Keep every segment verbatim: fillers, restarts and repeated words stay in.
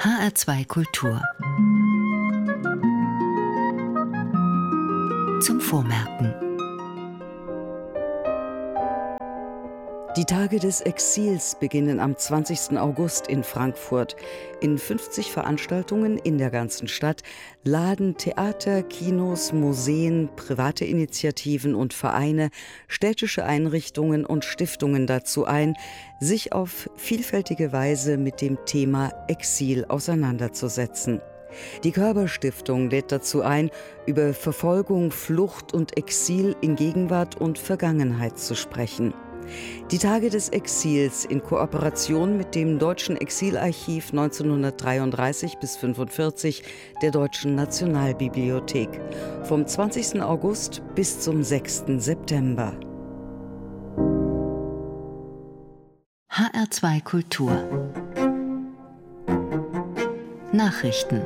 H R zwei Kultur. Zum Vormerken. Die Tage des Exils beginnen am zwanzigsten August in Frankfurt. In fünfzig Veranstaltungen in der ganzen Stadt laden Theater, Kinos, Museen, private Initiativen und Vereine, städtische Einrichtungen und Stiftungen dazu ein, sich auf vielfältige Weise mit dem Thema Exil auseinanderzusetzen. Die Körber-Stiftung lädt dazu ein, über Verfolgung, Flucht und Exil in Gegenwart und Vergangenheit zu sprechen. Die Tage des Exils in Kooperation mit dem Deutschen Exilarchiv neunzehnhundertdreiunddreißig bis fünfundvierzig der Deutschen Nationalbibliothek vom zwanzigsten August bis zum sechsten September. H R zwei Kultur. Nachrichten.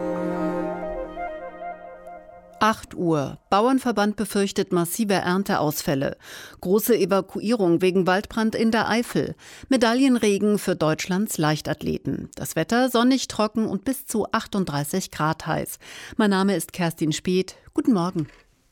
acht Uhr. Bauernverband befürchtet massive Ernteausfälle. Große Evakuierung wegen Waldbrand in der Eifel. Medaillenregen für Deutschlands Leichtathleten. Das Wetter sonnig, trocken und bis zu achtunddreißig Grad heiß. Mein Name ist Kerstin Speth. Guten Morgen.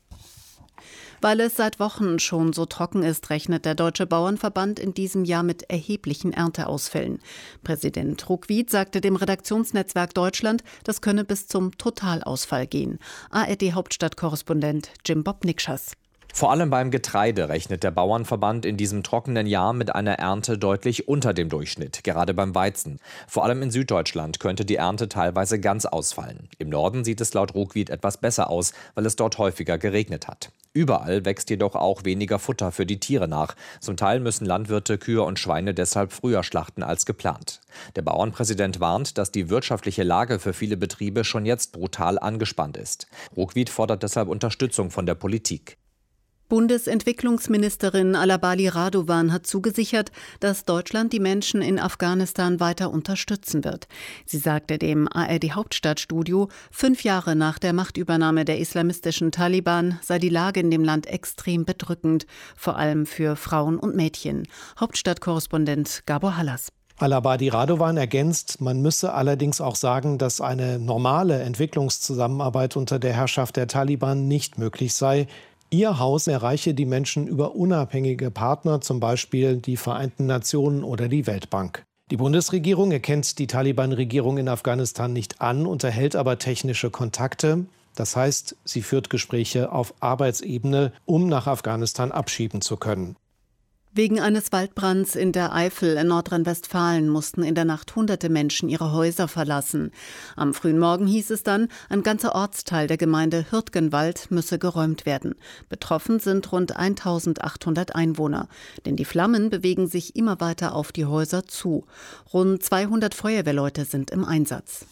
Weil es seit Wochen schon so trocken ist, rechnet der Deutsche Bauernverband in diesem Jahr mit erheblichen Ernteausfällen. Präsident Ruckwied sagte dem Redaktionsnetzwerk Deutschland, das könne bis zum Totalausfall gehen. A R D-Hauptstadtkorrespondent Jim Bob Nikschas. Vor allem beim Getreide rechnet der Bauernverband in diesem trockenen Jahr mit einer Ernte deutlich unter dem Durchschnitt, gerade beim Weizen. Vor allem in Süddeutschland könnte die Ernte teilweise ganz ausfallen. Im Norden sieht es laut Ruckwied etwas besser aus, weil es dort häufiger geregnet hat. Überall wächst jedoch auch weniger Futter für die Tiere nach. Zum Teil müssen Landwirte Kühe und Schweine deshalb früher schlachten als geplant. Der Bauernpräsident warnt, dass die wirtschaftliche Lage für viele Betriebe schon jetzt brutal angespannt ist. Ruckwied fordert deshalb Unterstützung von der Politik. Bundesentwicklungsministerin Alabali Radovan hat zugesichert, dass Deutschland die Menschen in Afghanistan weiter unterstützen wird. Sie sagte dem A R D-Hauptstadtstudio, fünf Jahre nach der Machtübernahme der islamistischen Taliban sei die Lage in dem Land extrem bedrückend, vor allem für Frauen und Mädchen. Hauptstadtkorrespondent Gabor Hallas. Alabadi Radovan ergänzt, man müsse allerdings auch sagen, dass eine normale Entwicklungszusammenarbeit unter der Herrschaft der Taliban nicht möglich sei. Ihr Haus erreiche die Menschen über unabhängige Partner, zum Beispiel die Vereinten Nationen oder die Weltbank. Die Bundesregierung erkennt die Taliban-Regierung in Afghanistan nicht an, unterhält aber technische Kontakte. Das heißt, sie führt Gespräche auf Arbeitsebene, um nach Afghanistan abschieben zu können. Wegen eines Waldbrands in der Eifel in Nordrhein-Westfalen mussten in der Nacht hunderte Menschen ihre Häuser verlassen. Am frühen Morgen hieß es dann, ein ganzer Ortsteil der Gemeinde Hürtgenwald müsse geräumt werden. Betroffen sind rund eintausendachthundert Einwohner. Denn die Flammen bewegen sich immer weiter auf die Häuser zu. Rund zweihundert Feuerwehrleute sind im Einsatz.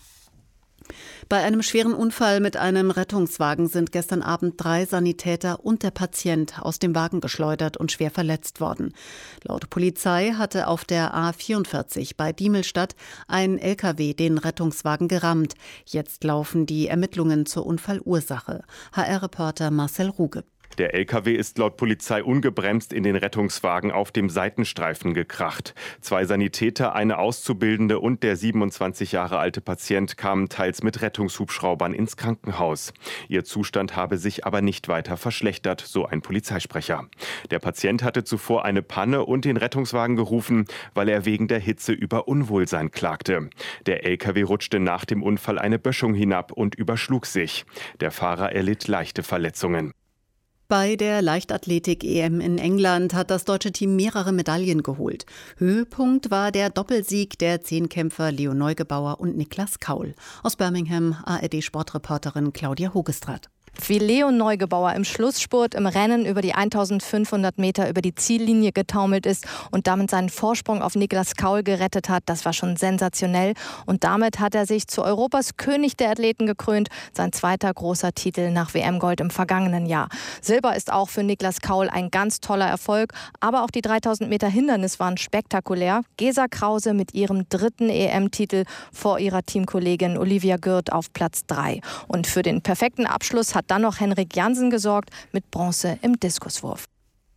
Bei einem schweren Unfall mit einem Rettungswagen sind gestern Abend drei Sanitäter und der Patient aus dem Wagen geschleudert und schwer verletzt worden. Laut Polizei hatte auf der A vierundvierzig bei Diemelstadt ein L K W den Rettungswagen gerammt. Jetzt laufen die Ermittlungen zur Unfallursache. H R-Reporter Marcel Ruge. Der L K W ist laut Polizei ungebremst in den Rettungswagen auf dem Seitenstreifen gekracht. Zwei Sanitäter, eine Auszubildende und der siebenundzwanzig Jahre alte Patient kamen teils mit Rettungshubschraubern ins Krankenhaus. Ihr Zustand habe sich aber nicht weiter verschlechtert, so ein Polizeisprecher. Der Patient hatte zuvor eine Panne und den Rettungswagen gerufen, weil er wegen der Hitze über Unwohlsein klagte. Der L K W rutschte nach dem Unfall eine Böschung hinab und überschlug sich. Der Fahrer erlitt leichte Verletzungen. Bei der Leichtathletik-E M in England hat das deutsche Team mehrere Medaillen geholt. Höhepunkt war der Doppelsieg der Zehnkämpfer Leo Neugebauer und Niklas Kaul. Aus Birmingham A R D-Sportreporterin Claudia Hogestradt. Wie Leo Neugebauer im Schlussspurt im Rennen über die eintausendfünfhundert Meter über die Ziellinie getaumelt ist und damit seinen Vorsprung auf Niklas Kaul gerettet hat, das war schon sensationell. Und damit hat er sich zu Europas König der Athleten gekrönt, sein zweiter großer Titel nach W M-Gold im vergangenen Jahr. Silber ist auch für Niklas Kaul ein ganz toller Erfolg, aber auch die dreitausend Meter Hindernis waren spektakulär. Gesa Krause mit ihrem dritten E M-Titel vor ihrer Teamkollegin Olivia Gürt auf Platz drei. Und für den perfekten Abschluss hat dann noch Henrik Jansen gesorgt mit Bronze im Diskuswurf.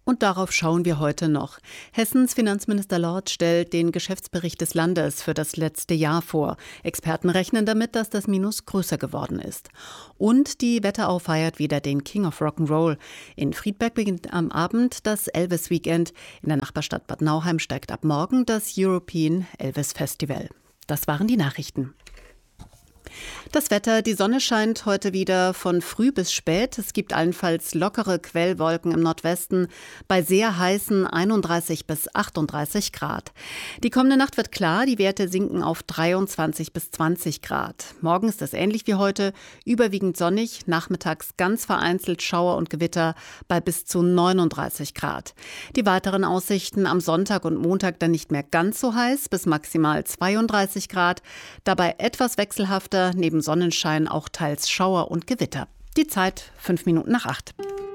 Und darauf schauen wir heute noch. Hessens Finanzminister Lorz stellt den Geschäftsbericht des Landes für das letzte Jahr vor. Experten rechnen damit, dass das Minus größer geworden ist. Und die Wetterau feiert wieder den King of Rock'n'Roll. In Friedberg beginnt am Abend das Elvis Weekend. In der Nachbarstadt Bad Nauheim steigt ab morgen das European Elvis Festival. Das waren die Nachrichten. Das Wetter, die Sonne scheint heute wieder von früh bis spät. Es gibt allenfalls lockere Quellwolken im Nordwesten bei sehr heißen einunddreißig bis achtunddreißig Grad. Die kommende Nacht wird klar, die Werte sinken auf dreiundzwanzig bis zwanzig Grad. Morgen ist es ähnlich wie heute, überwiegend sonnig, nachmittags ganz vereinzelt Schauer und Gewitter bei bis zu neununddreißig Grad. Die weiteren Aussichten am Sonntag und Montag dann nicht mehr ganz so heiß, bis maximal zweiunddreißig Grad, dabei etwas wechselhafter, neben Sonnenschein auch teils Schauer und Gewitter. Die Zeit fünf Minuten nach acht.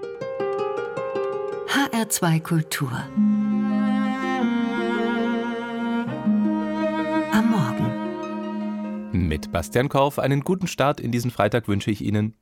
H R zwei Kultur. Am Morgen. Mit Bastian Korf einen guten Start in diesen Freitag wünsche ich Ihnen.